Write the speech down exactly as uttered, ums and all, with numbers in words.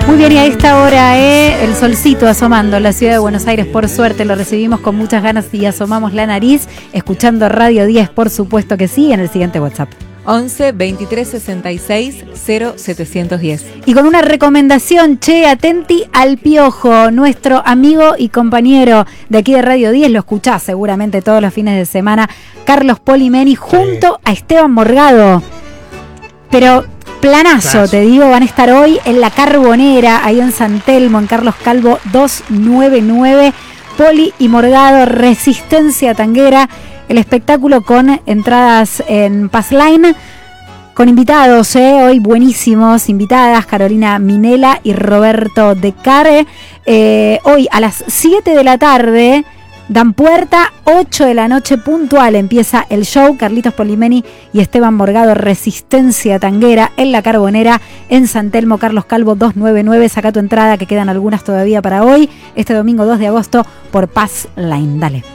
Muy bien, y a esta hora, eh, el solcito asomando en la ciudad de Buenos Aires, por suerte lo recibimos con muchas ganas y asomamos la nariz, escuchando Radio diez, por supuesto que sí, en el siguiente WhatsApp. once veintitrés sesenta y seis cero setecientos diez. Y con una recomendación, che, atenti al Piojo, nuestro amigo y compañero de aquí de Radio diez, lo escuchás seguramente todos los fines de semana, Carlos Polimeni, junto sí. a Esteban Morgado. Pero planazo, Flash. Te digo, van a estar hoy en La Carbonera, ahí en San Telmo, en Carlos Calvo doscientos noventa y nueve, Poli y Morgado, Resistencia Tanguera, el espectáculo con entradas en Passline, con invitados, eh, hoy buenísimos, invitadas, Carolina Minela y Roberto De Care, eh, hoy a las siete de la tarde, dan puerta, ocho de la noche puntual, empieza el show, Carlitos Polimeni y Esteban Morgado, Resistencia Tanguera, en La Carbonera, en San Telmo, Carlos Calvo doscientos noventa y nueve, saca tu entrada, que quedan algunas todavía para hoy, este domingo dos de agosto, por Passline, dale.